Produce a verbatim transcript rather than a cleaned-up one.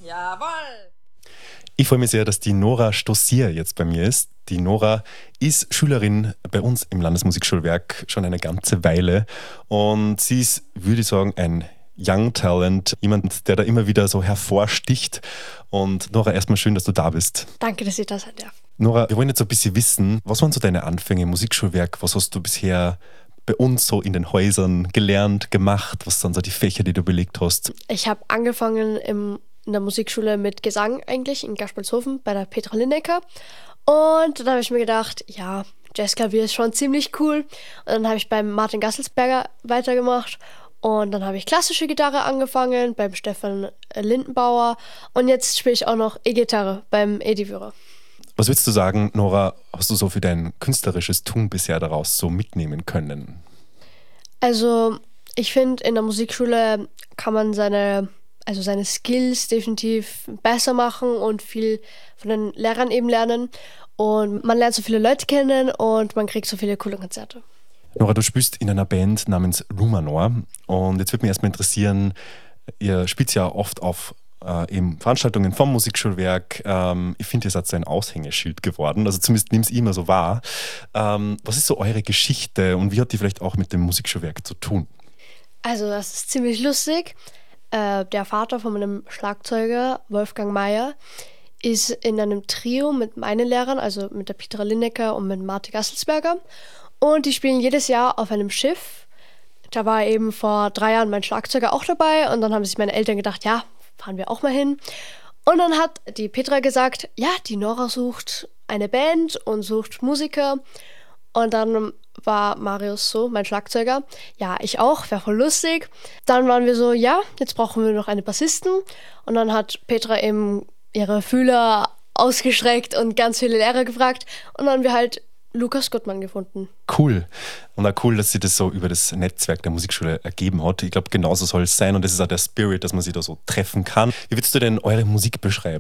Jawohl! Ich freue mich sehr, dass die Nora Stossier jetzt bei mir ist. Die Nora ist Schülerin bei uns im Landesmusikschulwerk schon eine ganze Weile. Und sie ist, würde ich sagen, ein Young Talent, jemand, der da immer wieder so hervorsticht. Und Nora, erstmal schön, dass du da bist. Danke, dass ich da sein darf. Nora, wir wollen jetzt so ein bisschen wissen, was waren so deine Anfänge im Musikschulwerk? Was hast du bisher bei uns so in den Häusern gelernt, gemacht? Was sind so die Fächer, die du belegt hast? Ich habe angefangen im, in der Musikschule mit Gesang eigentlich in Gaspelshofen bei der Petra Linnecker. Und dann habe ich mir gedacht, ja, Jazzklavier ist schon ziemlich cool. Und dann habe ich beim Martin Gasselsberger weitergemacht. Und dann habe ich klassische Gitarre angefangen beim Stefan Lindenbauer. Und jetzt spiele ich auch noch E-Gitarre beim Edi Würer. Was würdest du sagen, Nora, hast du so für dein künstlerisches Tun bisher daraus so mitnehmen können? Also ich finde, in der Musikschule kann man seine, also seine Skills definitiv besser machen und viel von den Lehrern eben lernen. Und man lernt so viele Leute kennen und man kriegt so viele coole Konzerte. Nora, du spielst in einer Band namens Rumanor. Und jetzt würde mich erstmal interessieren, ihr spielt ja oft auf Äh, eben Veranstaltungen vom Musikschulwerk. Ähm, ich finde, ihr seid so ein Aushängeschild geworden. Also zumindest nehme ich es immer so wahr. Ähm, was ist so eure Geschichte und wie hat die vielleicht auch mit dem Musikschulwerk zu tun? Also das ist ziemlich lustig. Äh, der Vater von meinem Schlagzeuger, Wolfgang Mayer, ist in einem Trio mit meinen Lehrern, also mit der Petra Linnecker und mit Martin Gasselsberger. Und die spielen jedes Jahr auf einem Schiff. Da war eben vor drei Jahren mein Schlagzeuger auch dabei und dann haben sich meine Eltern gedacht, ja, fahren wir auch mal hin. Und dann hat die Petra gesagt, ja, die Nora sucht eine Band und sucht Musiker. Und dann war Marius so, mein Schlagzeuger, ja, ich auch, wäre voll lustig. Dann waren wir so, ja, jetzt brauchen wir noch einen Bassisten. Und dann hat Petra eben ihre Fühler ausgestreckt und ganz viele Lehrer gefragt. Und dann haben wir halt Lukas Gottmann gefunden. Cool. Und auch cool, dass sich das so über das Netzwerk der Musikschule ergeben hat. Ich glaube, genauso soll es sein und das ist auch der Spirit, dass man sich da so treffen kann. Wie würdest du denn eure Musik beschreiben?